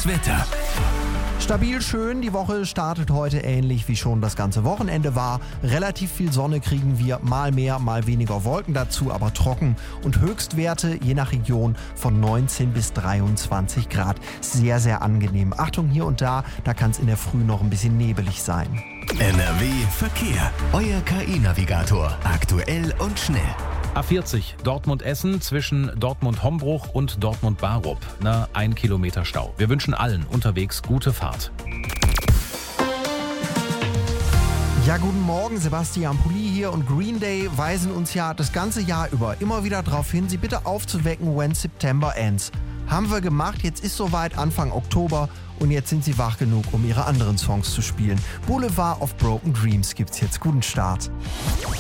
Das Wetter. Stabil schön, die Woche startet heute ähnlich wie schon das ganze Wochenende war. Relativ viel Sonne kriegen wir, mal mehr, mal weniger Wolken dazu, aber trocken und Höchstwerte je nach Region von 19 bis 23 Grad. Sehr, sehr angenehm. Achtung, hier und da kann es in der Früh noch ein bisschen nebelig sein. NRW Verkehr. Euer KI-Navigator. Aktuell und schnell. A40 Dortmund-Essen zwischen Dortmund-Hombruch und Dortmund-Barup. 1 Kilometer Stau. Wir wünschen allen unterwegs gute Fahrt. Ja, guten Morgen, Sebastian Pulli hier und Green Day weisen uns ja das ganze Jahr über immer wieder darauf hin, sie bitte aufzuwecken, when September ends. Haben wir gemacht, jetzt ist soweit Anfang Oktober und jetzt sind sie wach genug, um ihre anderen Songs zu spielen. Boulevard of Broken Dreams gibt's jetzt. Guten Start.